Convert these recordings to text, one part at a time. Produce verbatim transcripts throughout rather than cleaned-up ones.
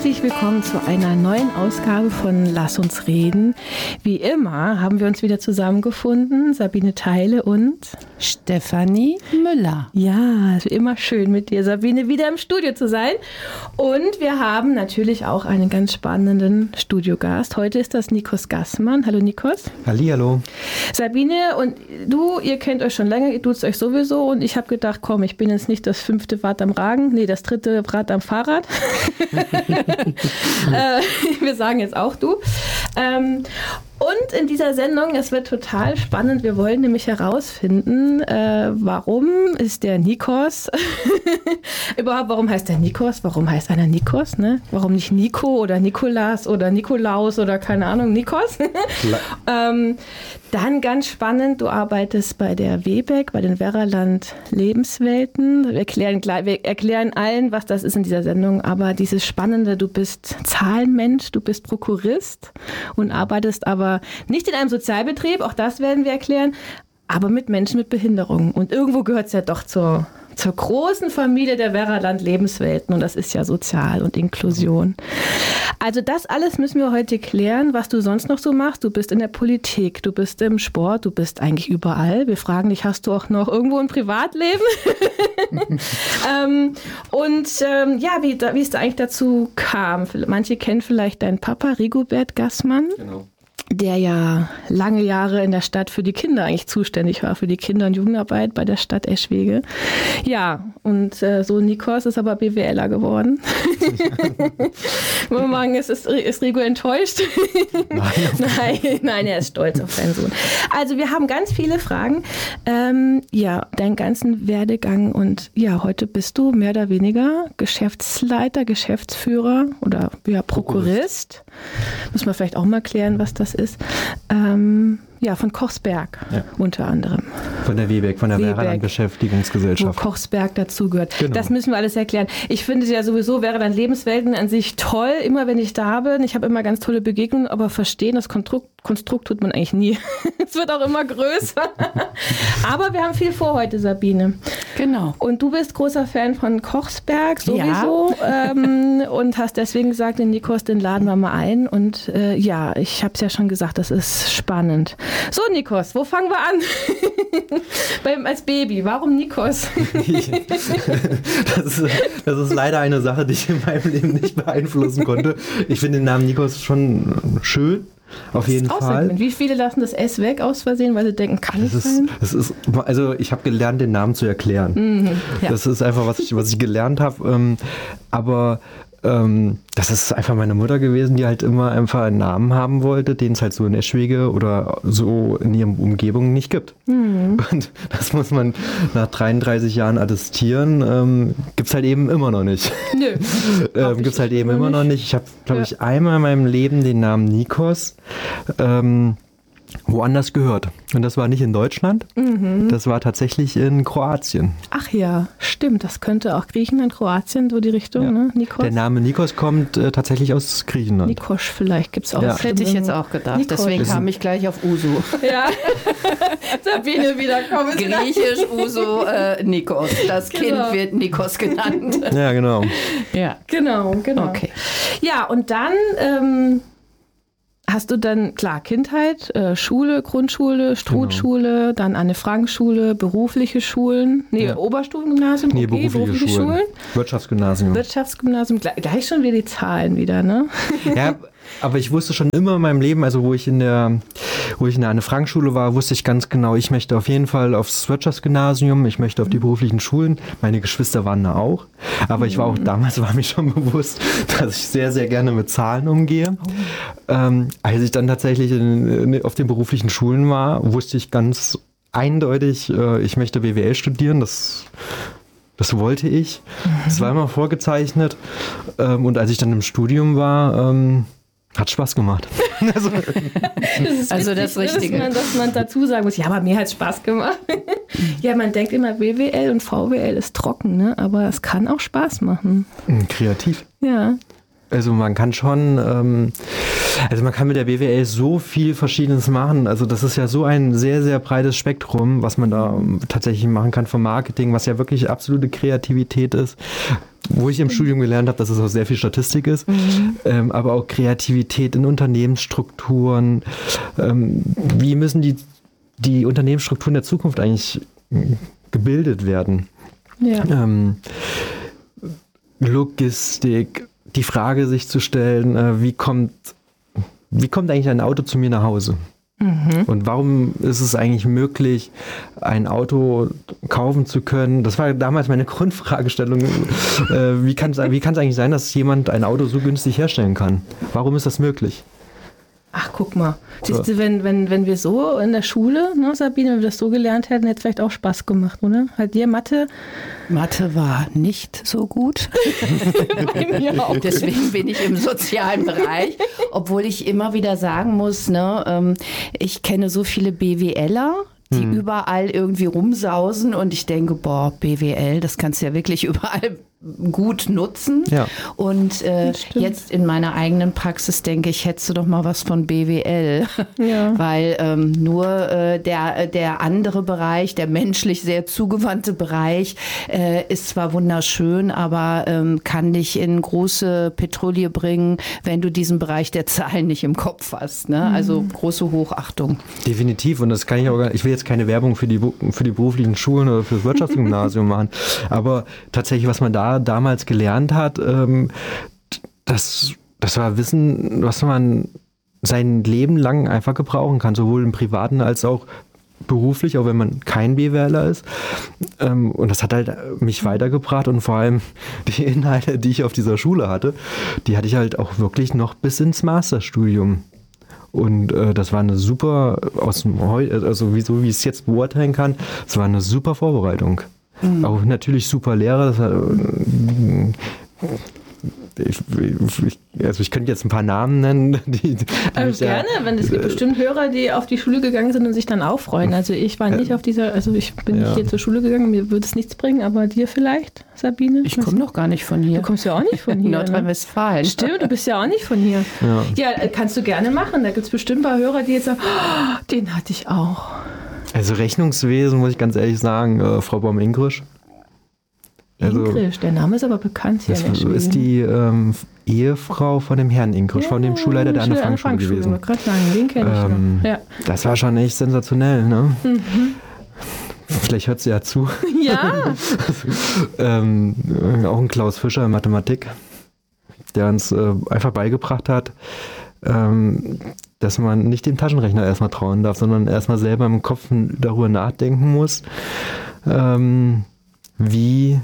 Herzlich willkommen zu einer neuen Ausgabe von Lass uns reden. Wie immer haben wir uns wieder zusammengefunden, Sabine Theile und Stefanie Müller. Ja, immer schön mit dir, Sabine, wieder im Studio zu sein. Und wir haben natürlich auch einen ganz spannenden Studiogast. Heute ist das Nikos Gassmann. Hallo Nikos. Hallihallo. Sabine und du, ihr kennt euch schon länger, ihr duzt euch sowieso. Und ich habe gedacht, komm, ich bin jetzt nicht das fünfte Rad am Ragen, nee, das dritte Rad am Fahrrad. äh, wir sagen jetzt auch du. Ähm, und in dieser Sendung, es wird total spannend, wir wollen nämlich herausfinden, äh, warum ist der Nikos, überhaupt warum heißt der Nikos, warum heißt einer Nikos, ne? Warum nicht Nico oder Nikolas oder Nikolaus oder keine Ahnung, Nikos. ähm, dann ganz spannend, du arbeitest bei der W B E C, bei den Werraland Lebenswelten. Wir erklären, wir erklären allen, was das ist in dieser Sendung, aber dieses Spannende, du bist Zahlenmensch, du bist Prokurist und arbeitest aber nicht in einem Sozialbetrieb, auch das werden wir erklären, aber mit Menschen mit Behinderungen. Und irgendwo gehört es ja doch zur, zur großen Familie der Werraland Lebenswelten und das ist ja Sozial und Inklusion. Also das alles müssen wir heute klären, was du sonst noch so machst. Du bist in der Politik, du bist im Sport, du bist eigentlich überall. Wir fragen dich, hast du auch noch irgendwo ein Privatleben? ähm, und ähm, ja, wie, wie es da eigentlich dazu kam. Manche kennen vielleicht deinen Papa, Rigobert Gassmann. Genau. Der ja lange Jahre in der Stadt für die Kinder eigentlich zuständig war, für die Kinder- und Jugendarbeit bei der Stadt Eschwege. Ja, und äh, so Nikos ist aber BWLer geworden. Wollen wir sagen, ist, ist, ist Rigo enttäuscht? Nein. nein, nein, er ist stolz auf seinen Sohn. Also wir haben ganz viele Fragen. Ähm, ja, deinen ganzen Werdegang und ja, heute bist du mehr oder weniger Geschäftsleiter, Geschäftsführer oder ja, Prokurist. Muss man vielleicht auch mal klären, was das ist. Ähm, ja, von Kochsberg ja. unter anderem. Von der W B E C, von der Werraland Beschäftigungsgesellschaft. Wo Kochsberg dazugehört. Genau. Das müssen wir alles erklären. Ich finde ja sowieso Werraland Lebenswelten an sich toll, immer wenn ich da bin. Ich habe immer ganz tolle Begegnungen, aber verstehen, das Konstrukt, Konstrukt tut man eigentlich nie. Es wird auch immer größer. Aber wir haben viel vor heute, Sabine. Genau. Und du bist großer Fan von Kochsberg sowieso ja. ähm, und hast deswegen gesagt, den Nikos, den laden wir mal ein. Und äh, ja, ich habe es ja schon gesagt, das ist spannend. So, Nikos, wo fangen wir an? Beim, als Baby, warum Nikos? das, ist, das ist leider eine Sache, die ich in meinem Leben nicht beeinflussen konnte. Ich finde den Namen Nikos schon schön. Auf jeden Fall. Wie viele lassen das S weg aus Versehen, weil sie denken, kann es sein? Das ist, also ich habe gelernt, den Namen zu erklären. Mhm, ja. Das ist einfach, was ich, was ich gelernt habe. Ähm, aber ähm, das ist einfach meine Mutter gewesen, die halt immer einfach einen Namen haben wollte, den es halt so in Eschwege oder so in ihrer Umgebung nicht gibt. Mhm. Und das muss man nach dreiunddreißig Jahren attestieren, ähm, gibt es halt eben immer noch nicht. Nö. ähm, gibt es halt eben immer noch nicht. Ich habe, glaube ich, ja. einmal in meinem Leben den Namen Nikos ähm, woanders gehört. Und das war nicht in Deutschland, mhm. das war tatsächlich in Kroatien. Ach ja, stimmt. Das könnte auch Griechenland, Kroatien, so die Richtung, ja. ne? Nikos. Der Name Nikos kommt äh, tatsächlich aus Griechenland. Nikos vielleicht gibt es auch. Ja. Das hätte ich jetzt auch gedacht. Nikos. Deswegen kam ich gleich auf Uso. Ja. Sabine wieder kommen. Griechisch, Uso, äh, Nikos. Das genau. Kind wird Nikos genannt. Ja, genau. Ja, genau, genau. Okay. Ja, und dann ähm, hast du dann, klar, Kindheit, äh, Schule, Grundschule, Struthschule, genau. dann Anne-Frank-Schule, berufliche Schulen, nee, ja. Oberstufengymnasium, nee, okay, berufliche, berufliche Schulen. Schulen. Wirtschaftsgymnasium. Wirtschaftsgymnasium, gleich, gleich schon wieder die Zahlen wieder, ne? Ja, aber ich wusste schon immer in meinem Leben, also wo ich in der, wo ich in der Anne-Frank-Schule war, wusste ich ganz genau, ich möchte auf jeden Fall aufs Wirtschaftsgymnasium, ich möchte auf die beruflichen Schulen. Meine Geschwister waren da auch, aber ich war auch damals, war mir schon bewusst, dass ich sehr, sehr gerne mit Zahlen umgehe. Oh. Ähm, als ich dann tatsächlich in, in, auf den beruflichen Schulen war, wusste ich ganz eindeutig, äh, ich möchte B W L studieren, das Das wollte ich. Das war immer vorgezeichnet. Ähm, und als ich dann im Studium war, ähm, hat Spaß gemacht. also, das ist also witzig, das Richtige. Dass man, dass man dazu sagen muss, ja, aber mir hat es Spaß gemacht. Ja, man denkt immer, B W L und V W L ist trocken, ne? Aber es kann auch Spaß machen. Kreativ. Ja. Also man kann schon, ähm, also man kann mit der B W L so viel Verschiedenes machen. Also das ist ja so ein sehr, sehr breites Spektrum, was man da tatsächlich machen kann vom Marketing, was ja wirklich absolute Kreativität ist. wo ich im Studium gelernt habe, dass es auch sehr viel Statistik ist, mhm. ähm, aber auch Kreativität in Unternehmensstrukturen. Ähm, wie müssen die, die Unternehmensstrukturen der Zukunft eigentlich gebildet werden? Ja. Ähm, Logistik, die Frage sich zu stellen, äh, wie kommt, wie kommt eigentlich ein Auto zu mir nach Hause? Mhm. Und warum ist es eigentlich möglich, ein Auto kaufen zu können? Das war damals meine Grundfragestellung. Äh, wie kann es wie kann's eigentlich sein, dass jemand ein Auto so günstig herstellen kann? Warum ist das möglich? Ach, guck mal. Siehst du, wenn, wenn, wenn wir so in der Schule, ne, Sabine, wenn wir das so gelernt hätten, hätte es vielleicht auch Spaß gemacht, oder? Halt dir Mathe? Mathe war nicht so gut. Bei mir auch. Deswegen bin ich im sozialen Bereich, obwohl ich immer wieder sagen muss, ne, ähm, ich kenne so viele BWLer, die hm. überall irgendwie rumsausen und ich denke, boah, B W L, das kannst du ja wirklich überall gut nutzen. Ja. Und äh, jetzt in meiner eigenen Praxis denke ich, hättest du doch mal was von B W L. Ja. Weil ähm, nur äh, der, der andere Bereich, der menschlich sehr zugewandte Bereich, äh, ist zwar wunderschön, aber ähm, kann dich in große Petrouille bringen, wenn du diesen Bereich der Zahlen nicht im Kopf hast. Ne? Also große Hochachtung. Definitiv. Und das kann ich auch gar nicht, ich will jetzt keine Werbung für die, für die beruflichen Schulen oder für das Wirtschaftsgymnasium machen, aber tatsächlich, was man da damals gelernt hat, ähm, das, das war Wissen, was man sein Leben lang einfach gebrauchen kann, sowohl im Privaten als auch beruflich, auch wenn man kein BWLer ist. Ähm, und das hat halt mich weitergebracht und vor allem die Inhalte, die ich auf dieser Schule hatte, die hatte ich halt auch wirklich noch bis ins Masterstudium. Und äh, das war eine super, aus dem Heu, also wie, so wie ich es jetzt beurteilen kann, es war eine super Vorbereitung. Mhm. Auch natürlich super Lehrer. Das hat, ich, ich, also ich könnte jetzt ein paar Namen nennen. Die, die also gerne, ja, wenn es gibt bestimmt Hörer, die auf die Schule gegangen sind und sich dann auch freuen. Also ich war nicht auf dieser, also ich bin ja. nicht hier zur Schule gegangen, mir würde es nichts bringen, aber dir vielleicht, Sabine? Ich komme doch gar nicht von hier. Du kommst ja auch nicht von hier. Nordrhein-Westfalen. Ne? Stimmt, du bist ja auch nicht von hier. Ja, ja, kannst du gerne machen. Da gibt es bestimmt ein paar Hörer, die jetzt sagen, oh, den hatte ich auch. Also Rechnungswesen, muss ich ganz ehrlich sagen, äh, Frau Baum-Ingrisch. Also, Ingrisch, der Name ist aber bekannt hier. Das in der ist die ähm, Ehefrau von dem Herrn Ingrisch, ja, von dem Schulleiter der Anne Frank Schule gewesen. Ich gerade sagen, den kenne ich ähm, noch. Ja. Das war schon echt sensationell, ne? Mhm. Vielleicht hört sie ja zu. Ja. ähm, auch ein Klaus Fischer in Mathematik, der uns äh, einfach beigebracht hat, ähm, dass man nicht dem Taschenrechner erstmal trauen darf, sondern erstmal selber im Kopf darüber nachdenken muss, ähm, wie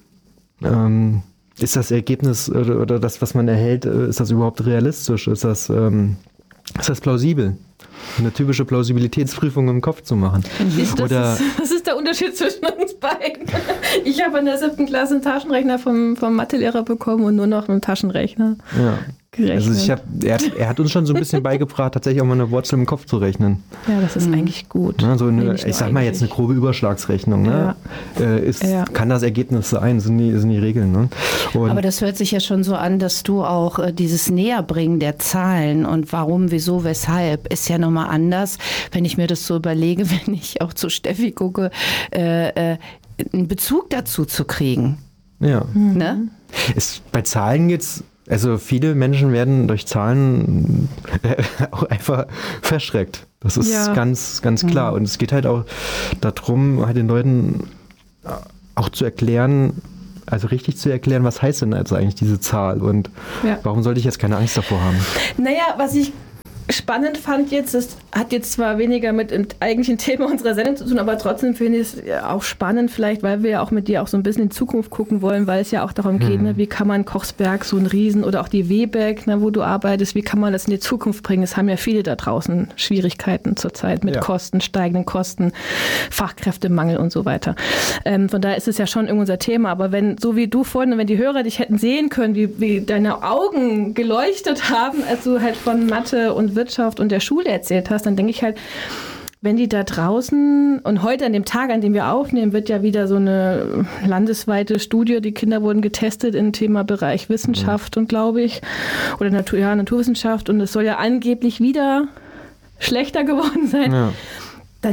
ähm, ist das Ergebnis oder, oder das, was man erhält, ist das überhaupt realistisch? Ist das, ähm, ist das plausibel? Eine typische Plausibilitätsprüfung im Kopf zu machen. Ist das, oder ist, das ist der Unterschied zwischen uns beiden. Ich habe in der siebten Klasse einen Taschenrechner vom, vom Mathelehrer bekommen und nur noch einen Taschenrechner. Ja. Also ich hab, er, er hat uns schon so ein bisschen beigebracht, tatsächlich auch mal eine Wurzel im Kopf zu rechnen. Ja, das ist mhm. eigentlich gut. Ja, so eine, ich sag mal jetzt eine grobe Überschlagsrechnung. Ne? Ja. Äh, ist, ja. Kann das Ergebnis sein, sind die, sind die Regeln. Ne? Und aber das hört sich ja schon so an, dass du auch äh, dieses Näherbringen der Zahlen und warum, wieso, weshalb, ist ja nochmal anders, wenn ich mir das so überlege, wenn ich auch zu Steffi gucke, äh, äh, einen Bezug dazu zu kriegen. Ja. Mhm. Ne? Es, bei Zahlen geht's. Also viele Menschen werden durch Zahlen auch einfach verschreckt. Das ist ja. ganz, ganz klar. Und es geht halt auch darum, halt den Leuten auch zu erklären, also richtig zu erklären, was heißt denn also eigentlich diese Zahl und ja. warum sollte ich jetzt keine Angst davor haben? Naja, was ich spannend fand jetzt, das hat jetzt zwar weniger mit dem eigentlichen Thema unserer Sendung zu tun, aber trotzdem finde ich es auch spannend vielleicht, weil wir ja auch mit dir auch so ein bisschen in die Zukunft gucken wollen, weil es ja auch darum geht, mhm. ne, wie kann man Kochsberg, so ein Riesen oder auch die Webeck, ne, wo du arbeitest, wie kann man das in die Zukunft bringen? Es haben ja viele da draußen Schwierigkeiten zurzeit mit ja. Kosten, steigenden Kosten, Fachkräftemangel und so weiter. Ähm, von daher ist es ja schon irgendwie unser Thema, aber wenn, so wie du vorhin, wenn die Hörer dich hätten sehen können, wie, wie deine Augen geleuchtet haben, als du halt von Mathe und Wirtschaft und der Schule erzählt hast, dann denke ich halt, wenn die da draußen, und heute an dem Tag, an dem wir aufnehmen, wird ja wieder so eine landesweite Studie, die Kinder wurden getestet im Thema Bereich Wissenschaft und glaube ich, oder Natur, ja, Naturwissenschaft und es soll ja angeblich wieder schlechter geworden sein, ja. dann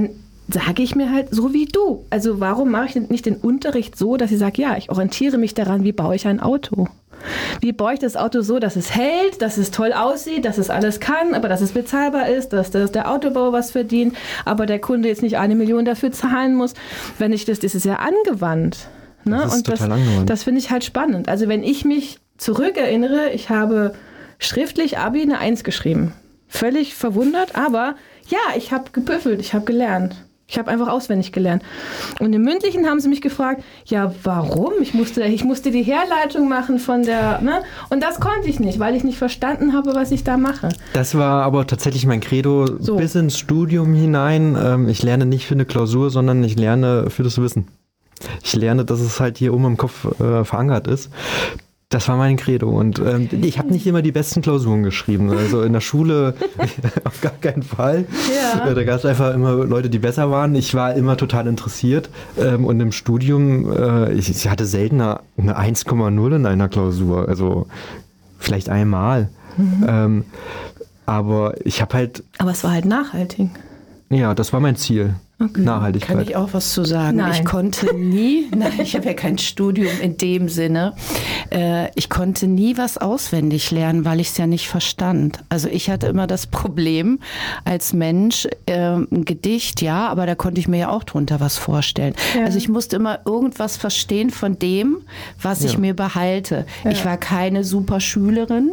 sage ich mir halt, so wie du. Also warum mache ich nicht den Unterricht so, dass ich sage, ja, ich orientiere mich daran, wie baue ich ein Auto? Wie baue ich das Auto so, dass es hält, dass es toll aussieht, dass es alles kann, aber dass es bezahlbar ist, dass, dass der Autobauer was verdient, aber der Kunde jetzt nicht eine Million dafür zahlen muss. Wenn ich das, das ist ja angewandt. Ne? Das ist Und total das, angewandt. das finde ich halt spannend. Also wenn ich mich zurückerinnere, ich habe schriftlich Abi eine Eins geschrieben. Völlig verwundert, aber ja, ich habe gebüffelt, ich habe gelernt. Ich habe einfach auswendig gelernt. Und im Mündlichen haben sie mich gefragt, ja, warum? Ich musste, ich musste die Herleitung machen von der, ne? Und das konnte ich nicht, weil ich nicht verstanden habe, was ich da mache. Das war aber tatsächlich mein Credo So. bis ins Studium hinein. Ähm, ich lerne nicht für eine Klausur, sondern ich lerne für das Wissen. Ich lerne, dass es halt hier oben im Kopf äh, verankert ist. Das war mein Credo und ähm, ich habe nicht immer die besten Klausuren geschrieben. Also in der Schule auf gar keinen Fall. Ja. Da gab es einfach immer Leute, die besser waren. Ich war immer total interessiert ähm, und im Studium, äh, ich, ich hatte selten eine, eine eins Komma null in einer Klausur. Also vielleicht einmal. Mhm. Ähm, aber ich habe halt... Aber es war halt nachhaltig. Ja, das war mein Ziel. Okay. Nachhaltigkeit. Kann ich auch was zu sagen? Nein. Ich konnte nie, nein, ich habe ja kein Studium in dem Sinne, äh, ich konnte nie was auswendig lernen, weil ich es ja nicht verstand. Also ich hatte immer das Problem als Mensch, äh, ein Gedicht, ja, aber da konnte ich mir ja auch drunter was vorstellen. Ja. Also ich musste immer irgendwas verstehen von dem, was ja. ich mir behalte. Ja. Ich war keine super Schülerin,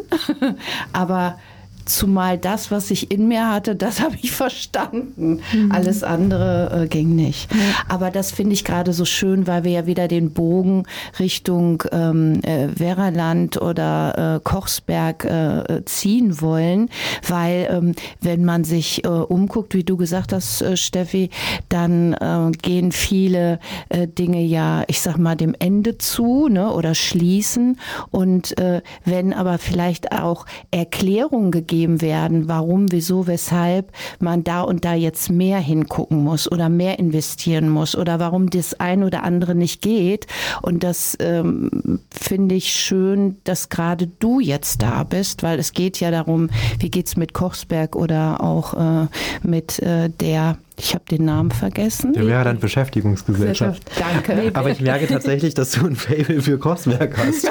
aber zumal das, was ich in mir hatte, das habe ich verstanden. Mhm. Alles andere äh, ging nicht. Mhm. Aber das finde ich gerade so schön, weil wir ja wieder den Bogen Richtung ähm, äh, Werraland oder äh, Kochsberg äh, ziehen wollen, weil ähm, wenn man sich äh, umguckt, wie du gesagt hast, äh, Steffi, dann äh, gehen viele äh, Dinge ja, ich sag mal, dem Ende zu, ne, oder schließen. Und äh, wenn aber vielleicht auch Erklärungen gegeben werden, warum, wieso, weshalb man da und da jetzt mehr hingucken muss oder mehr investieren muss oder warum das ein oder andere nicht geht. Und das ähm, finde ich schön, dass gerade du jetzt da bist, weil es geht ja darum, wie geht's mit Kochsberg oder auch äh, mit äh, der, ich habe den Namen vergessen. Der Werraland Beschäftigungsgesellschaft. Danke. Aber ich merke tatsächlich, dass du ein Faible für Kochsberg hast.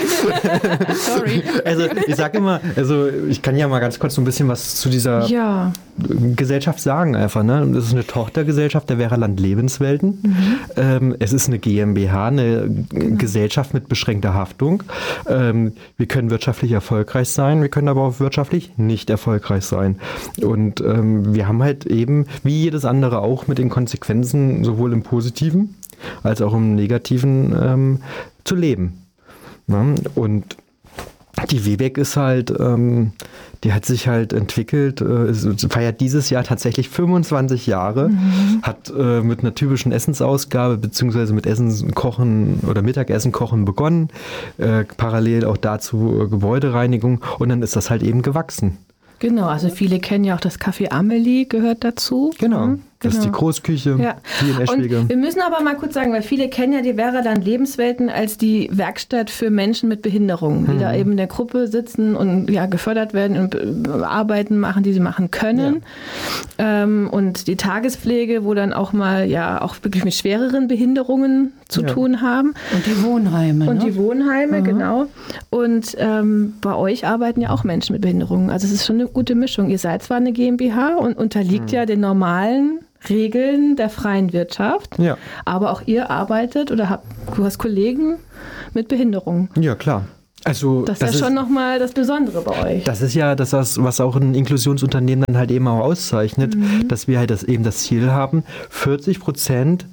Sorry. Also ich sage immer, also ich kann ja mal ganz kurz so ein bisschen was zu dieser ja. Gesellschaft sagen einfach. Ne? Das ist eine Tochtergesellschaft der Werraland Lebenswelten. Mhm. Ähm, es ist eine GmbH, eine genau. Gesellschaft mit beschränkter Haftung. Ähm, wir können wirtschaftlich erfolgreich sein, wir können aber auch wirtschaftlich nicht erfolgreich sein. Und ähm, wir haben halt eben, wie jedes andere auch, mit den Konsequenzen sowohl im Positiven als auch im Negativen ähm, zu leben. Ja? Und die W B E C ist halt, ähm, die hat sich halt entwickelt, äh, feiert dieses Jahr tatsächlich fünfundzwanzig Jahre, mhm. hat äh, mit einer typischen Essensausgabe beziehungsweise mit Essen kochen oder Mittagessen kochen begonnen, äh, parallel auch dazu äh, Gebäudereinigung und dann ist das halt eben gewachsen. Genau, also viele kennen ja auch das Café Amelie, gehört dazu. Genau. Mhm. Das Genau. ist die Großküche, ja. die in Eschwege. Und wir müssen aber mal kurz sagen, weil viele kennen ja die Werraland Lebenswelten als die Werkstatt für Menschen mit Behinderungen, die mhm. da eben in der Gruppe sitzen und ja gefördert werden und Arbeiten machen, die sie machen können. Ja. Ähm, und die Tagespflege, wo dann auch mal ja auch wirklich mit schwereren Behinderungen zu ja. tun haben. Und die Wohnheime. Und ne? die Wohnheime, mhm. genau. Und ähm, bei euch arbeiten ja auch Menschen mit Behinderungen. Also es ist schon eine gute Mischung. Ihr seid zwar eine GmbH und unterliegt mhm. ja den normalen Regeln der freien Wirtschaft, ja. aber auch ihr arbeitet oder habt, du hast Kollegen mit Behinderungen. Ja, klar. Also, das ist das ja schon nochmal das Besondere bei euch. Das ist ja das, was auch ein Inklusionsunternehmen dann halt eben auch auszeichnet, mhm. dass wir halt das, eben das Ziel haben, vierzig Prozent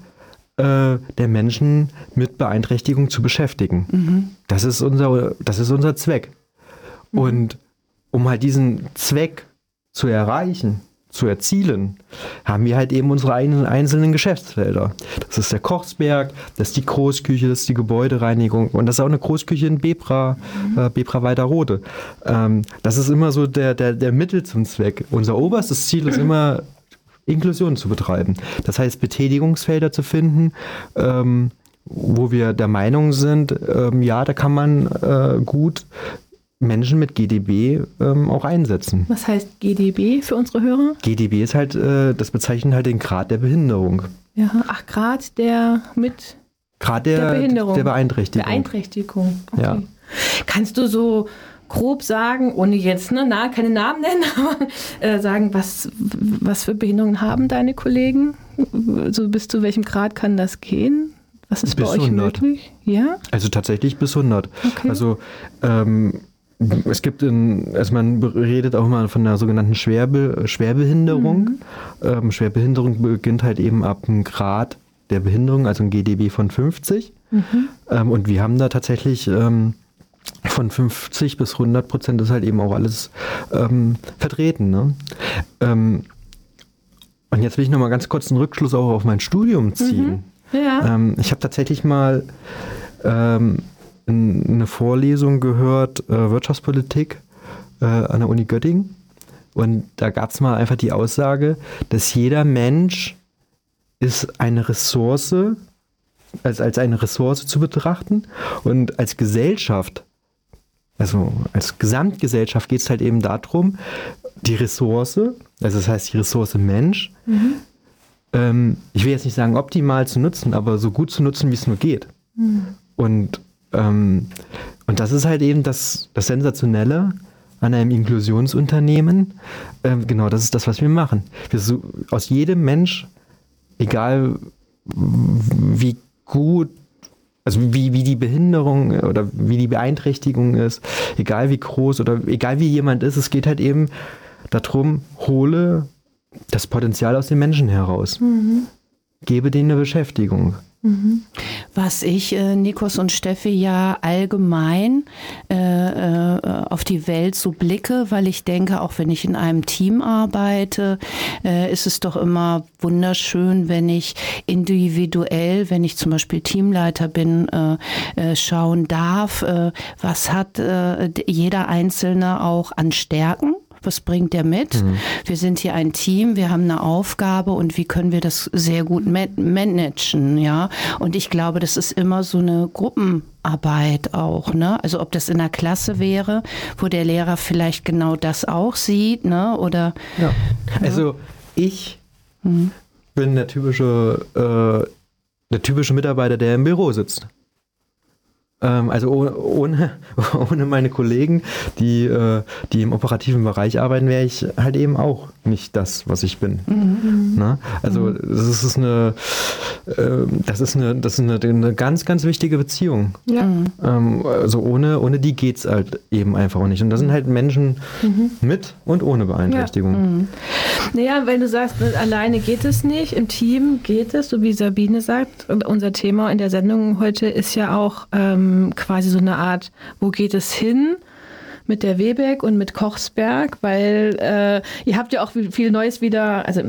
äh, der Menschen mit Beeinträchtigung zu beschäftigen. Mhm. Das ist unser, das ist unser Zweck. Mhm. Und um halt diesen Zweck zu erreichen, zu erzielen, haben wir halt eben unsere eigenen einzelnen Geschäftsfelder. Das ist der Kochsberg, das ist die Großküche, das ist die Gebäudereinigung und das ist auch eine Großküche in Bebra, mhm. äh, Bebra-Weiterrode. Ähm, das ist immer so der, der, der Mittel zum Zweck. Unser oberstes Ziel ist immer, Inklusion zu betreiben. Das heißt, Betätigungsfelder zu finden, ähm, wo wir der Meinung sind, ähm, ja, da kann man äh, gut Menschen mit G D B ähm, auch einsetzen. Was heißt G D B für unsere Hörer? G D B ist halt, äh, das bezeichnet halt den Grad der Behinderung. Ja, ach, Grad der mit Grad der, der Behinderung. Der Beeinträchtigung. Beeinträchtigung, okay. Ja. Kannst du so grob sagen, ohne jetzt ne, na, keine Namen nennen, aber äh, sagen, was, was für Behinderungen haben deine Kollegen? So bis zu welchem Grad kann das gehen? Was ist bis bei euch hundert. Möglich? Ja? Also tatsächlich bis hundert. Okay. Also ähm, es gibt, in, also man redet auch immer von der sogenannten Schwerbe, Schwerbehinderung. Mhm. Ähm, Schwerbehinderung beginnt halt eben ab einem Grad der Behinderung, also ein G D B von fünfzig. Mhm. Ähm, und wir haben da tatsächlich ähm, von fünfzig bis hundert Prozent ist halt eben auch alles ähm, vertreten. Ne? Ähm, und jetzt will ich nochmal ganz kurz einen Rückschluss auch auf mein Studium ziehen. Mhm. Ja. Ähm, ich habe tatsächlich mal ähm, eine Vorlesung gehört, äh, Wirtschaftspolitik äh, an der Uni Göttingen. Und da gab es mal einfach die Aussage, dass jeder Mensch ist eine Ressource, als, als eine Ressource zu betrachten. Und als Gesellschaft, also als Gesamtgesellschaft geht es halt eben darum, die Ressource, also das heißt die Ressource Mensch, mhm. ähm, ich will jetzt nicht sagen optimal zu nutzen, aber so gut zu nutzen, wie es nur geht. Mhm. Und, ähm, und das ist halt eben das, das Sensationelle an einem Inklusionsunternehmen. Ähm, genau, das ist das, was wir machen. Wir so, aus jedem Mensch, egal wie gut, also wie, wie die Behinderung oder wie die Beeinträchtigung ist, egal wie groß oder egal wie jemand ist, es geht halt eben darum, hole das Potenzial aus den Menschen heraus. Mhm. Gebe denen eine Beschäftigung. Mhm. Was ich, äh, Nikos und Steffi, ja allgemein äh, äh, auf die Welt so blicke, weil ich denke, auch wenn ich in einem Team arbeite, äh, ist es doch immer wunderschön, wenn ich individuell, wenn ich zum Beispiel Teamleiter bin, äh, äh, schauen darf, äh, was hat äh, jeder Einzelne auch an Stärken. Was bringt der mit? Mhm. Wir sind hier ein Team, wir haben eine Aufgabe und wie können wir das sehr gut managen, ja? Und ich glaube, das ist immer so eine Gruppenarbeit auch, ne? Also ob das in der Klasse wäre, wo der Lehrer vielleicht genau das auch sieht, ne? Oder ja. Also ich mhm. bin der typische, äh, der typische Mitarbeiter, der im Büro sitzt. Also ohne, ohne meine Kollegen, die, die im operativen Bereich arbeiten, wäre ich halt eben auch nicht das, was ich bin. Mhm. Na? Also mhm. das ist eine, das ist eine, das ist eine, eine ganz, ganz wichtige Beziehung. Ja. Also ohne, ohne die geht es halt eben einfach nicht. Und das sind halt Menschen mhm. mit und ohne Beeinträchtigung. Ja. Mhm. Naja, wenn du sagst, alleine geht es nicht, im Team geht es, so wie Sabine sagt. Und unser Thema in der Sendung heute ist ja auch ähm, quasi so eine Art, wo geht es hin mit der Webeck und mit Kochsberg, weil äh, ihr habt ja auch viel Neues wieder, also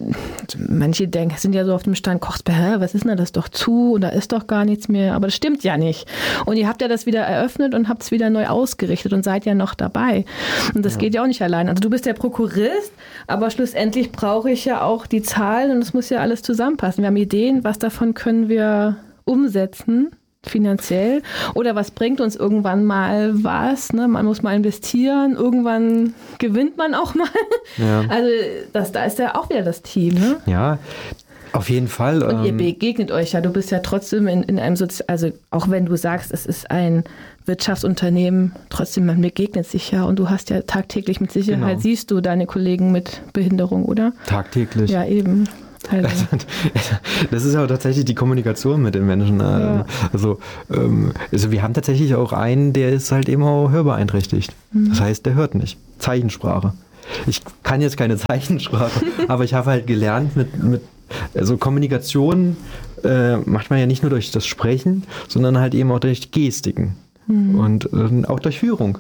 manche denken, sind ja so auf dem Stand, Kochsberg, hä, was ist denn das, doch zu und da ist doch gar nichts mehr, aber das stimmt ja nicht. Und ihr habt ja das wieder eröffnet und habt es wieder neu ausgerichtet und seid ja noch dabei. Und das ja. geht ja auch nicht allein. Also du bist der Prokurist, aber schlussendlich brauche ich ja auch die Zahlen und es muss ja alles zusammenpassen. Wir haben Ideen, was davon können wir umsetzen, finanziell, oder was bringt uns irgendwann mal was, ne? Man muss mal investieren, irgendwann gewinnt man auch mal. Ja. Also das, da ist ja auch wieder das Team. Ne? Ja, auf jeden Fall. Und ähm, ihr begegnet euch ja, du bist ja trotzdem in, in einem Sozi- also auch wenn du sagst, es ist ein Wirtschaftsunternehmen, trotzdem, man begegnet sich ja und du hast ja tagtäglich mit Sicherheit, genau. siehst du deine Kollegen mit Behinderung, oder? Tagtäglich. Ja, eben. Also. Das ist ja tatsächlich die Kommunikation mit den Menschen. Ja. Also, also wir haben tatsächlich auch einen, der ist halt eben auch hörbeeinträchtigt. Mhm. Das heißt, der hört nicht. Zeichensprache. Ich kann jetzt keine Zeichensprache, aber ich habe halt gelernt, mit, mit also Kommunikation äh, macht man ja nicht nur durch das Sprechen, sondern halt eben auch durch Gestiken mhm. und äh, auch durch Führung.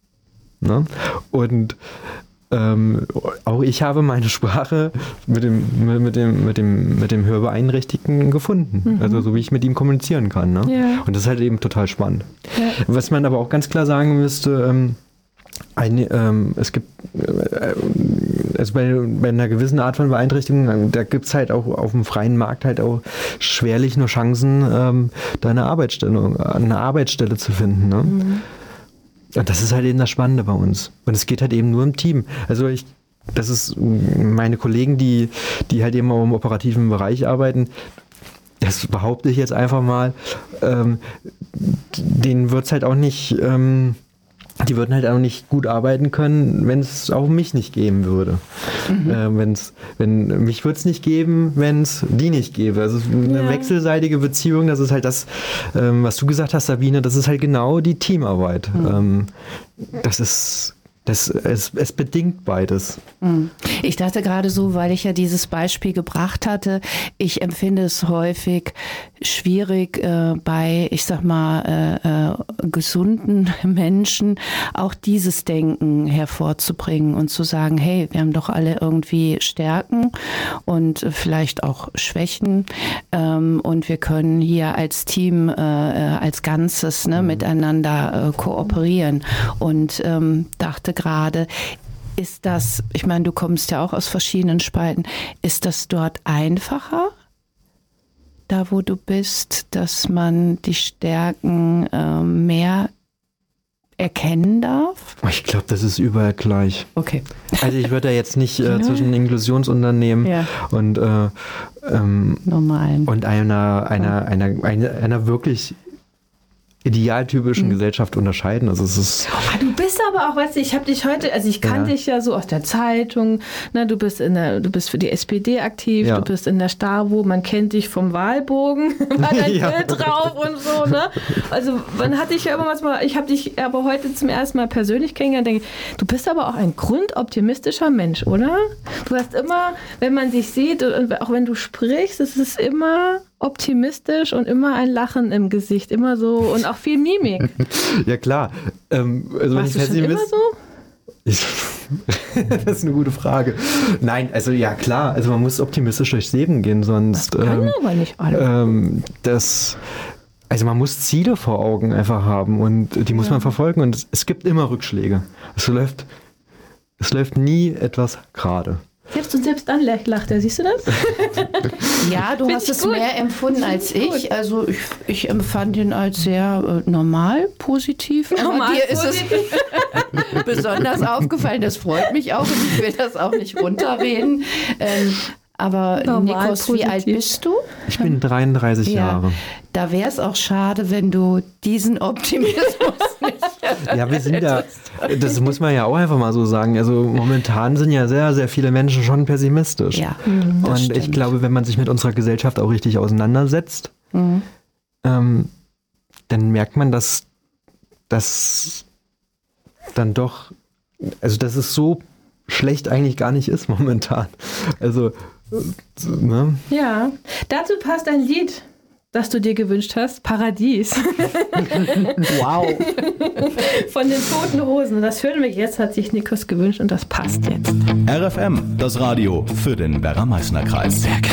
Ne? Und Ähm, auch ich habe meine Sprache mit dem, mit dem, mit dem, mit dem Hörbeeinträchtigten gefunden. Mhm. Also so wie ich mit ihm kommunizieren kann. Ne? Ja. Und das ist halt eben total spannend. Ja. Was man aber auch ganz klar sagen müsste, ähm, ein, ähm, es gibt äh, also bei, bei einer gewissen Art von Beeinträchtigung, da gibt es halt auch auf dem freien Markt halt auch schwerlich nur Chancen, ähm, da eine Arbeitsstelle, eine Arbeitsstelle zu finden. Ne? Mhm. und das ist halt eben das Spannende bei uns. Und es geht halt eben nur im Team. Also ich, das ist meine Kollegen, die, die halt eben auch im operativen Bereich arbeiten, das behaupte ich jetzt einfach mal, ähm, denen wird es halt auch nicht, ähm, die würden halt auch nicht gut arbeiten können, wenn es auch mich nicht geben würde. Mhm. Äh, wenn's, wenn, mich würde es nicht geben, wenn es die nicht gäbe. Also eine ja. wechselseitige Beziehung, das ist halt das, ähm, was du gesagt hast, Sabine, das ist halt genau die Teamarbeit. Mhm. Ähm, das ist... Das, es, es bedingt beides. Ich dachte gerade so, weil ich ja dieses Beispiel gebracht hatte, ich empfinde es häufig schwierig äh, bei, ich sag mal, äh, äh, gesunden Menschen auch dieses Denken hervorzubringen und zu sagen, hey, wir haben doch alle irgendwie Stärken und vielleicht auch Schwächen ähm, und wir können hier als Team, äh, als Ganzes ne, mhm. miteinander äh, kooperieren und ähm, dachte gerade, ist das, ich meine, du kommst ja auch aus verschiedenen Spalten, ist das dort einfacher, da wo du bist, dass man die Stärken äh, mehr erkennen darf? Ich glaube, das ist überall gleich. Okay. Also ich würde da jetzt nicht äh, zwischen Inklusionsunternehmen ja. und, äh, ähm, Normalen. und einer, einer, einer, einer, einer wirklich idealtypischen mhm. Gesellschaft unterscheiden. Also es ist ah, du bist aber auch, weißt du, ich habe dich heute, also ich kannte ja. dich ja so aus der Zeitung, ne, du bist in der, du bist für die S P D aktiv, ja. du bist in der Stavo, man kennt dich vom Wahlbogen, war dein ja. Bild drauf und so, ne? Also man hat dich ja immer mal, ich habe dich aber heute zum ersten Mal persönlich kennengelernt, denke ich, du bist aber auch ein grundoptimistischer Mensch, oder? Du hast immer, wenn man sich sieht und auch wenn du sprichst, es ist immer optimistisch und immer ein Lachen im Gesicht, immer so und auch viel Mimik. Ja klar. Ähm, also Warst wenn du schon immer miss- so? Ich, das ist eine gute Frage. Nein, also ja klar, also man muss optimistisch durchs Leben gehen, sonst das kann ähm, aber nicht alle. Ähm, das, also man muss Ziele vor Augen einfach haben und die muss ja. man verfolgen und es, es gibt immer Rückschläge. Es läuft, es läuft nie etwas gerade. Selbst und selbst dann lacht er, siehst du das? Ja, du hast es gut. mehr empfunden als ich. Gut. Also ich, ich empfand ihn als sehr äh, normal, positiv. Normal Aber dir positiv. ist es besonders aufgefallen. Das freut mich auch und ich will das auch nicht runterreden. Ähm, aber normal, Nikos, positiv. Wie alt bist du? Ich bin dreiunddreißig ja, Jahre. Da wäre es auch schade, wenn du diesen Optimismus nicht Ja, wir sind ja, das muss man ja auch einfach mal so sagen, also momentan sind ja sehr, sehr viele Menschen schon pessimistisch. Ja, und stimmt. Ich glaube, wenn man sich mit unserer Gesellschaft auch richtig auseinandersetzt, mhm. ähm, dann merkt man, dass das dann doch, also dass es so schlecht eigentlich gar nicht ist momentan. Also, ne? Ja, dazu passt ein Lied, das du dir gewünscht hast, Paradies. Wow. Von den Toten Hosen. Das hören wir jetzt, hat sich Nikos gewünscht und das passt jetzt. R F M, das Radio für den Werra-Meißner-Kreis.